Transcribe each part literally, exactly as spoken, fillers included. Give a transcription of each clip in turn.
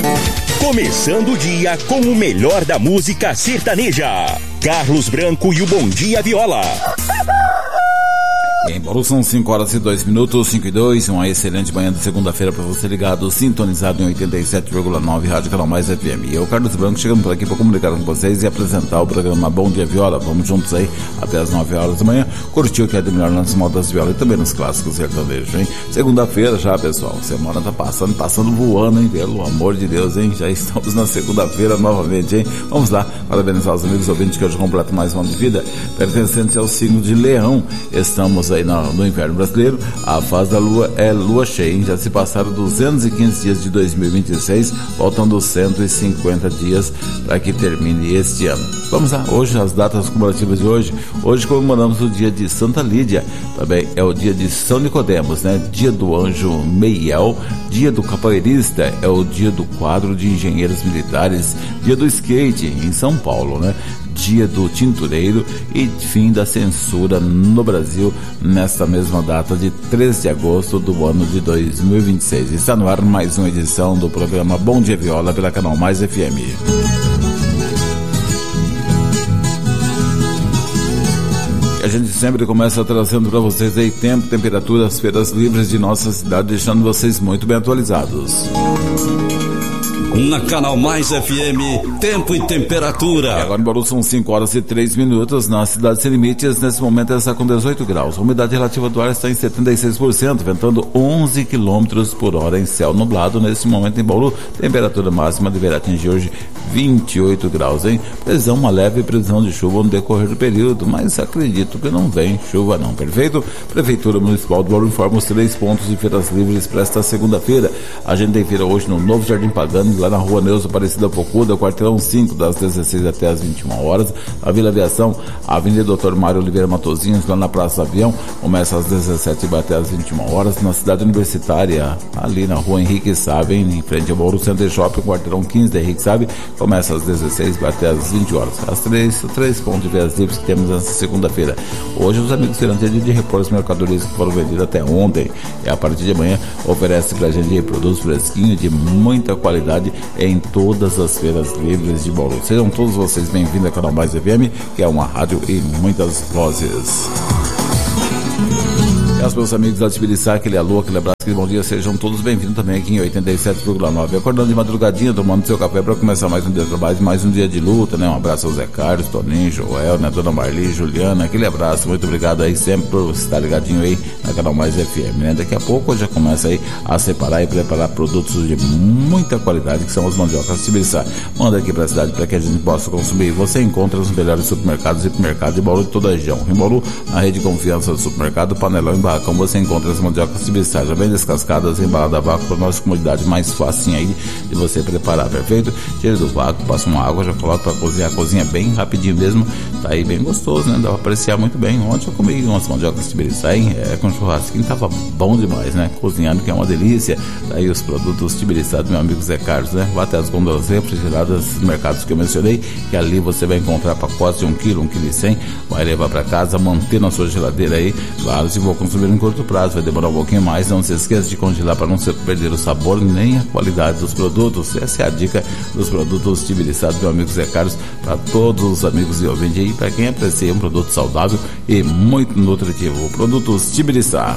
Começando o dia com o melhor da música sertaneja. Carlos Branco e o Bom Dia Viola. Em Bauru são cinco horas e dois minutos, cinco e dois, uma excelente manhã de segunda-feira para você ligado, sintonizado em oitenta e sete vírgula nove, Rádio Canal Mais F M. E eu, Carlos Branco, chegando por aqui para comunicar com vocês e apresentar o programa Bom Dia Viola. Vamos juntos aí até as nove horas da manhã, curtir o que é de melhor nas modas de viola e também nos clássicos sertanejos, hein? Segunda-feira já, pessoal, semana tá passando, passando voando, hein? Pelo amor de Deus, hein? Já estamos na segunda-feira novamente, hein? Vamos lá, parabenizar os amigos ouvintes que hoje completam mais um ano de vida, pertencente ao signo de Leão. Estamos aí no, no inverno brasileiro, a fase da lua é lua cheia, hein? Já se passaram duzentos e quinze dias de dois mil e vinte e seis, faltando cento e cinquenta dias para que termine este ano. Vamos lá, hoje as datas comemorativas de hoje. Hoje comemoramos o dia de Santa Lídia, também é o dia de São Nicodemos, né? Dia do anjo Meiel, dia do capoeirista, é o dia do quadro de engenheiros militares, dia do skate em São Paulo, né? Dia do tintureiro e fim da censura no Brasil nesta mesma data de três de agosto do ano de dois mil e vinte e seis. Está no ar mais uma edição do programa Bom Dia Viola pela Canal Mais F M. A gente sempre começa trazendo para vocês aí tempo, temperatura, as feiras livres de nossa cidade, deixando vocês muito bem atualizados. Na Canal Mais F M, tempo e temperatura. E agora em Bauru são cinco horas e três minutos. Na cidade sem limites, nesse momento está com dezoito graus. A umidade relativa do ar está em setenta e seis por cento, ventando onze quilômetros por hora em céu nublado. Nesse momento em Bauru, temperatura máxima deverá atingir hoje vinte e oito graus, hein? Previsão, uma leve previsão de chuva no decorrer do período, mas acredito que não vem chuva não, perfeito? Prefeitura Municipal de Bauru informa os três pontos de feiras livres para esta segunda-feira. A gente tem feira hoje no Novo Jardim Pagano, lá na rua Neuza Aparecida Pocuda, quarteirão cinco, das dezesseis até as vinte e uma horas. A Vila Aviação, a Avenida Doutor Mário Oliveira Matosinhos, lá na Praça Avião, começa às dezessete e vai até as vinte e uma horas. Na Cidade Universitária, ali na rua Henrique Sabe, em frente ao Bauru Center Shopping, quarteirão quinze da Henrique Sabe, começa às dezesseis e vai até às vinte horas. As três, três pontos de feiras livres que temos nessa segunda-feira. Hoje os amigos terão dia de repor as mercadorias que foram vendidas até ontem, e a partir de amanhã oferece pra gente produtos fresquinhos de muita qualidade em todas as feiras livres de Bauru. Sejam todos vocês bem-vindos ao Canal Mais F M, que é uma rádio e muitas vozes. E aos meus amigos da Tibiriçá, aquele alô, aquele abraço, aquele bom dia, sejam todos bem-vindos também aqui em oitenta e sete vírgula nove. Acordando de madrugadinha, tomando seu café para começar mais um dia de trabalho, mais um dia de luta, né? Um abraço ao Zé Carlos, Toninho, Joel, né? Dona Marli, Juliana, aquele abraço, muito obrigado aí sempre por estar ligadinho aí na Canal Mais F M, né? Daqui a pouco eu já começa aí a separar e preparar produtos de muita qualidade, que são as mandiocas Tibiriçá. Manda aqui pra cidade para que a gente possa consumir. Você encontra nos melhores supermercados e hipermercados de Bauru de toda a região. Em Bauru, na rede de confiança do supermercado Panelão em Barracão, você encontra as mandiocas Tibiriçá, já bem descascadas, embaladas a vácuo, para nossa comodidade, mais fácil aí de você preparar, perfeito? Tira do vácuo, passa uma água, já coloca para cozinhar, cozinha bem rapidinho mesmo, tá aí bem gostoso, né? Dá pra apreciar muito bem. Ontem eu comi umas mandiocas Tibiriçá, hein? É, com churrasquinho, tava bom demais, né? Cozinhando, que é uma delícia. Tá aí os produtos Tibiriçá do meu amigo Zé Carlos, né? Vai até as gôndolas refrigeradas dos mercados que eu mencionei, que ali você vai encontrar pacotes de um quilo, um quilo e cem, vai levar para casa, manter na sua geladeira aí. Claro, se for consumir em curto prazo, vai demorar um pouquinho mais. Não se esqueça de congelar para não se perder o sabor nem a qualidade dos produtos. Essa é a dica dos produtos Tibiriçá do meu amigo Zé Carlos, para todos os amigos e ouvintes aí, para quem aprecia um produto saudável e muito nutritivo. Produtos Tibiriçá.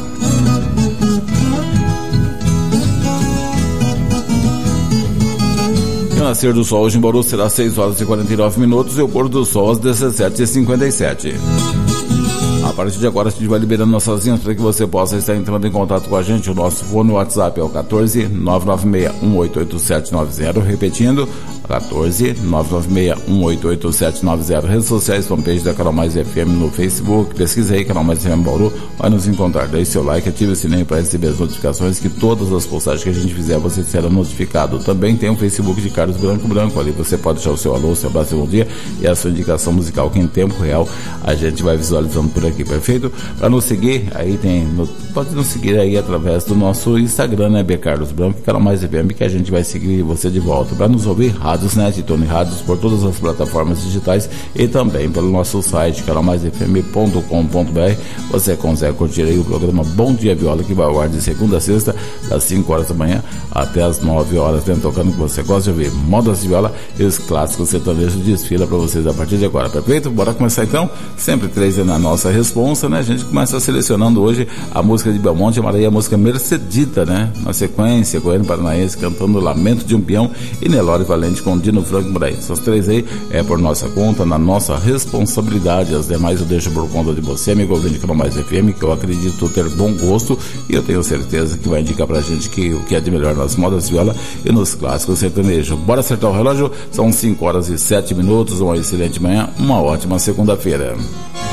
O nascer do sol hoje em Bauru será seis horas e quarenta e nove minutos e o pôr do sol às dezessete e cinquenta e sete. A partir de agora a gente vai liberando nossas linhas para que você possa estar entrando em contato com a gente. O nosso fone no WhatsApp é o quatorze, nove nove seis, um oito oito sete nove zero, repetindo, quatorze, nove nove seis, um oito oito sete nove zero. Redes sociais, fanpage da Canal Mais F M no Facebook, pesquisa aí Canal Mais F M Bauru, vai nos encontrar, dê seu like, ative o sininho para receber as notificações, que todas as postagens que a gente fizer você será notificado. Também tem o Facebook de Carlos Branco Branco, ali você pode deixar o seu alô, seu abraço, bom dia e a sua indicação musical, que em tempo real a gente vai visualizando por aqui aqui, perfeito? Para nos seguir, aí tem, no, pode nos seguir aí através do nosso Instagram, né, B. Carlos Branco, Canal Mais F M, que a gente vai seguir você de volta. Para nos ouvir, Rádios Net, Tony Rádios, por todas as plataformas digitais e também pelo nosso site, canal mais f m ponto com ponto b r. Você consegue curtir aí o programa Bom Dia Viola, que vai ao ar de segunda a sexta, das cinco horas da manhã até as nove horas, né, tocando que você gosta de ouvir modas de viola e os clássicos sertanejos desfila para vocês a partir de agora, perfeito? Bora começar então, sempre três na nossa responsa, né? A gente começa selecionando hoje a música de Belmonte Amaraí, a música Mercedita, né? Na sequência, Goiânia Paranaense cantando Lamento de um Peão e Nelore Valente com Dino Franco Moraes. Essas três aí é por nossa conta, na nossa responsabilidade. As demais eu deixo por conta de você, amigo ouvinte que não mais F M, que eu acredito ter bom gosto e eu tenho certeza que vai indicar pra gente que o que é de melhor nas modas de viola e nos clássicos sertanejos. Bora acertar o relógio? São cinco horas e sete minutos, uma excelente manhã, uma ótima segunda-feira.